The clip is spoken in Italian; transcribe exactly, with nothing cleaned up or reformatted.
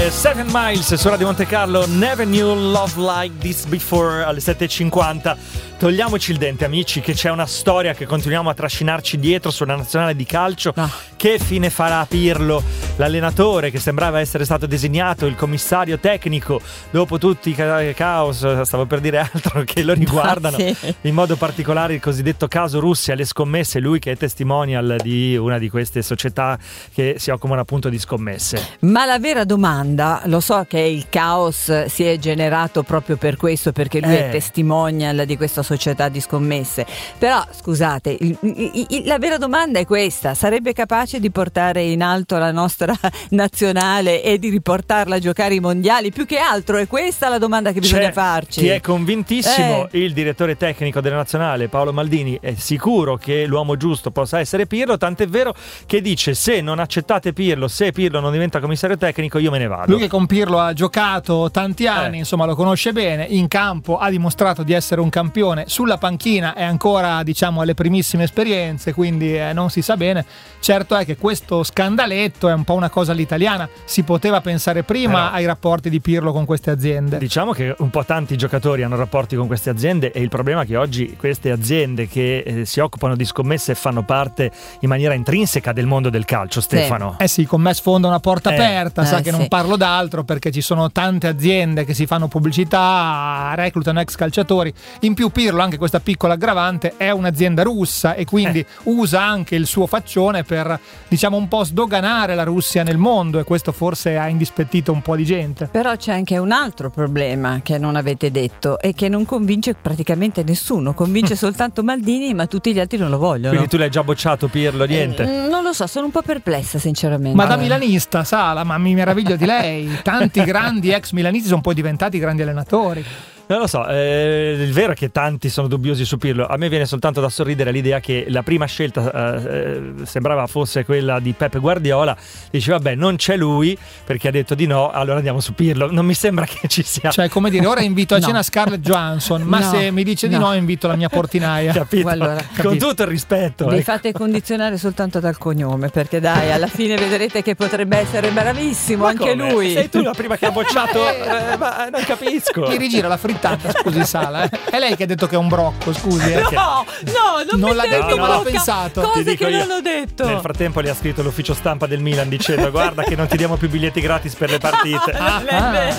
Seven Miles su Radio Monte Carlo, Never Knew Love Like This Before, alle sette e cinquanta. Togliamoci il dente, amici, che c'è una storia che continuiamo a trascinarci dietro sulla nazionale di calcio. Ah. Che fine farà Pirlo, l'allenatore che sembrava essere stato designato il commissario tecnico dopo tutti i ca- caos, stavo per dire altro, che lo riguardano, ah, sì. In modo particolare il cosiddetto caso Russia, le scommesse, lui che è testimonial di una di queste società che si occupano appunto di scommesse. Ma la vera domanda, lo so che il caos si è generato proprio per questo, perché lui eh. è testimonial di questa società di scommesse, però scusate, il, il, il, la vera domanda è questa: sarebbe capace di portare in alto la nostra nazionale e di riportarla a giocare i mondiali? Più che altro è questa la domanda che bisogna cioè, farci. Ti è convintissimo eh. il direttore tecnico della nazionale Paolo Maldini è sicuro che l'uomo giusto possa essere Pirlo, tant'è vero che dice: se non accettate Pirlo, se Pirlo non diventa commissario tecnico, io me ne vado. Lui che con Pirlo ha giocato tanti anni, eh. insomma lo conosce bene, in campo ha dimostrato di essere un campione, sulla panchina è ancora, diciamo, alle primissime esperienze, quindi eh, non si sa bene. Certo è che questo scandaletto è un po' una cosa all'italiana, si poteva pensare prima Però, ai rapporti di Pirlo con queste aziende. Diciamo che un po' tanti giocatori hanno rapporti con queste aziende, e il problema è che oggi queste aziende che eh, si occupano di scommesse fanno parte in maniera intrinseca del mondo del calcio, Stefano. Sì. Eh sì, con me sfonda una porta eh. aperta, sa eh, che sì. non parlo d'altro, perché ci sono tante aziende che si fanno pubblicità, reclutano ex calciatori. In più Pirlo, anche questa piccola aggravante, è un'azienda russa e quindi eh. usa anche il suo faccione per, diciamo, un po' sdoganare la Russia nel mondo, e questo forse ha indispettito un po' di gente. Però c'è anche un altro problema che non avete detto e che non convince praticamente nessuno, convince soltanto Maldini, ma tutti gli altri non lo vogliono. Quindi tu l'hai già bocciato Pirlo, niente? Eh, non lo so, sono un po' perplessa sinceramente. Ma da milanista, Sala, ma mi meraviglio di lei. Tanti grandi ex milanisti sono poi diventati grandi allenatori. Non lo so, eh, il vero è che tanti sono dubbiosi su Pirlo. A me viene soltanto da sorridere l'idea che la prima scelta eh, sembrava fosse quella di Pep Guardiola. Dice vabbè, non c'è lui perché ha detto di no, allora andiamo su Pirlo. Non mi sembra che ci sia. Cioè, come dire, ora invito a no. cena Scarlett Johansson, ma no. se mi dice di no, no invito la mia portinaia. Capito? Allora, Con capito. tutto il rispetto. Vi eh. fate condizionare soltanto dal cognome, perché dai, alla fine vedrete che potrebbe essere bravissimo ma anche come? lui. Sei tu la prima che ha bocciato? eh, ma non capisco. Mi rigira la frittata, scusi Sala. Eh. È lei che ha detto che è un brocco, scusi. Eh. No, no, non, Non mi l'ha mettete detto, in ma l'ha bocca pensato. cose Ti dico che io. non ho detto. Nel frattempo gli ha scritto l'ufficio stampa del Milan dicendo guarda che non ti diamo più biglietti gratis per le partite. Ah, ah.